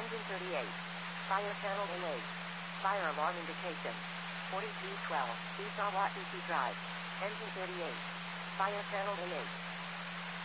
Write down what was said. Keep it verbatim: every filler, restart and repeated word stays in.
Engine thirty-eight. Fire channel engaged. Fire alarm indication. forty-two twelve. East Awatiki Drive. Engine thirty-eight. Fire channel engaged.